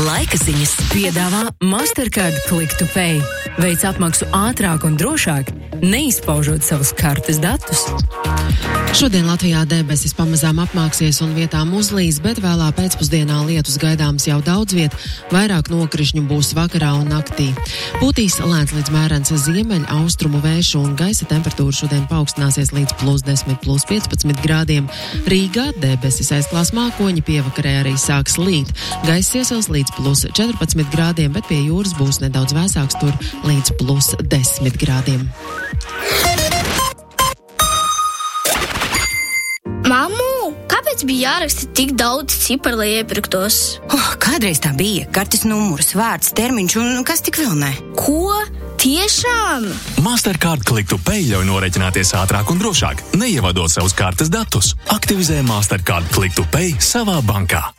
Laika ziņas piedāvā Mastercard Click to Pay. Veic apmaksu ātrāk un drošāk, neizpaužot savus kartes datus. Šodien Latvijā debesis pamazām apmāksies un vietām uzlīs, bet vēlā pēcpusdienā lietus gaidāms jau daudz viet, vairāk nokrišņu būs vakarā un naktī. Pūtīs lēns līdz mērens ziemeļ-austrumu vējš un gaisa temperatūra šodien paaugstināsies līdz +10, +15 grādiem. Rīgā debesis aizklās mākoņi, pievakarē arī sāks līt. Gaiss iesils līdz +14 grādiem, bet pie jūras būs nedaudz vēsāks, tur līdz +10 grādiem. Mammu, kāpēc bija jāraksta tik daudz ciparu, lai iepirktos? Kādreiz tā bija. Kartes numurs, vārds, termiņš un kas tik vēl ne. Ko? Tiešām? Mastercard Click to Pay ļauj norēķināties ātrāk un drošāk, neievadot savus kartes datus. Aktivizē Mastercard Click to Pay savā bankā.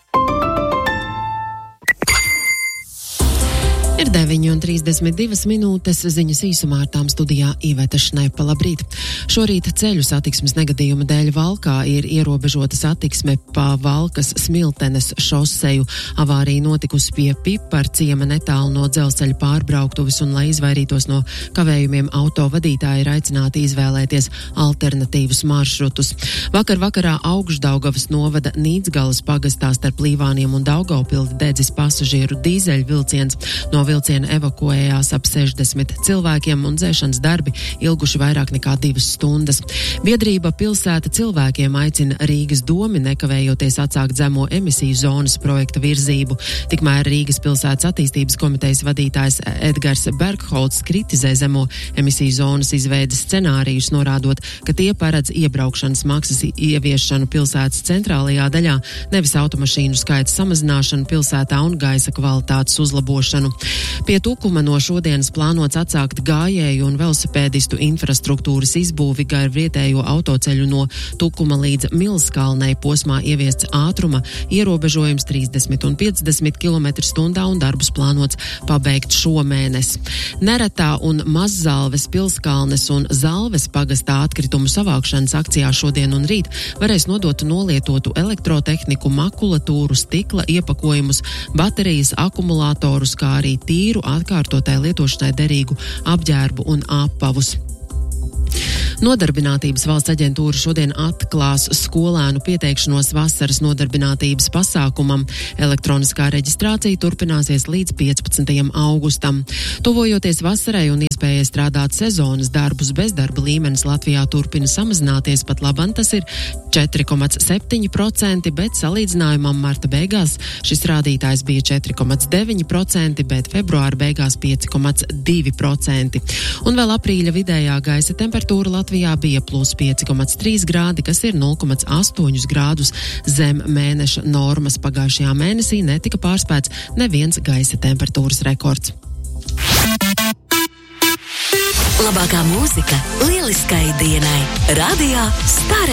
Ir 9:32 minūtes, ziņas īsumā ar tām studijā Iveta Šnepa. Labrīt! Šorīt ceļu satiksmes negadījuma dēļ Valkā ir ierobežota satiksme pa Valkas Smiltenes šoseju. Avārija notikusi pie Piparciema netālu no dzelzceļa pārbrauktuves, un, lai izvairītos no kavējumiem, autovadītāji ir aicināti izvēlēties alternatīvus maršrutus. Vakarā Augšdaugavas novada Nīdzgalas pagastā starp Līvāniem un Daugavpili dedzis pasažieru dīzeļvilciens. No vilciena evakuējās ap 60 cilvēkiem un dzēšanas darbi ilguši vairāk nekā 2 stundas. Biedrība Pilsēta cilvēkiem aicina Rīgas domi nekavējoties atsākt zemo emisiju zonas projekta virzību. Tikmēr Rīgas pilsētas attīstības komitejas vadītājs Edgars Bergholts kritizē zemo emisiju zonas izveides scenārijus, norādot, ka tie paredz iebraukšanas maksas ieviešanu pilsētas centrālajā daļā, nevis automašīnu skaita samazināšanu pilsētā un gaisa kvalitātes uzlabošanu. Pie Tukuma no šodienas plānots atsākt gājēju un velosipēdistu infrastruktūras izbūvi gar vietējo autoceļu no Tukuma līdz Milskalnei posmā ieviests ātruma ierobežojums 30 un 50 km/h un darbus plānots pabeigt šomēnes. Neretā un Mazzalves, Pilskalnes un Zalves pagastā atkritumu savākšanas akcijā šodien un rīt varēs nodot nolietotu elektrotehniku, makulatūru, stikla iepakojumus, baterijas, akumulātorus, kā arī tīru atkārtotai lietošanai derīgu apģērbu un apavus. Nodarbinātības valsts aģentūra šodien atklās skolēnu pieteikšanos vasaras nodarbinātības pasākumam. Elektroniskā reģistrācija turpināsies līdz 15. augustam. Tuvojoties vasarai un iespējai strādāt sezonas darbus, bezdarba līmenis Latvijā turpina samazināties, pat labam tas ir 4,7%, bet salīdzinājumam marta beigās šis rādītājs bija 4,9%, bet februāra beigās 5,2%. Un vēl aprīļa vidējā gaisa temperatūra Latvijā bija +5,3 grādi, kas ir 0,8 grādus zem mēneša normas. Pagājušajā mēnesī netika pārspēts neviens gaisa temperatūras rekords. Labākā mūzika lieliskai dienai. Radio Star